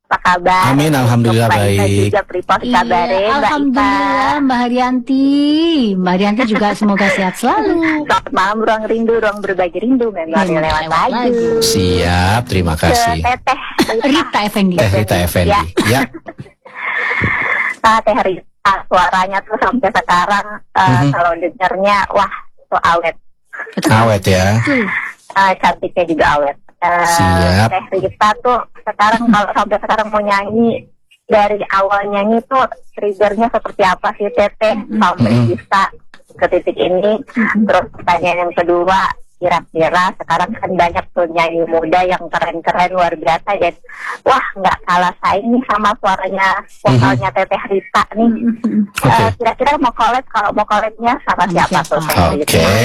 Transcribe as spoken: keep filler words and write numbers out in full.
apa kabar? Amin, alhamdulillah Mbak Ita baik. juga pripos Iya, kabarnya Mbak Ita. alhamdulillah Mbak Haryanti. Mbak Haryanti juga semoga sehat selalu. Selamat malam, ruang rindu, ruang berbagi rindu, memori Memori lewat lewat lagu. lagu. Siap, terima Ke kasih. Teteh Rita Effendi. Teh Rita Effendi. Ya. Ah, Teh Rita, suaranya tuh sampai sekarang uh, Mhm. kalau dengarnya, wah, itu awet. Awet ya. Tuh. Uh, cantiknya juga awet. Uh, Siap. Teh Rita tuh sekarang kalau sampai sekarang mau nyanyi, dari awal nyanyi tuh triggernya seperti apa sih Teteh sampai Mhm. bisa ke titik ini. Terus pertanyaan yang kedua, kira-kira sekarang kan banyak tuh nyanyi muda yang keren-keren luar biasa dan wah nggak kalah saing nih sama suaranya vokalnya Teteh Rita nih. Mhm. Oke. Eh, kira-kira mau collab, kalau mau collabnya sama Sama siapa siapa? tuh Teh Rita? Oke.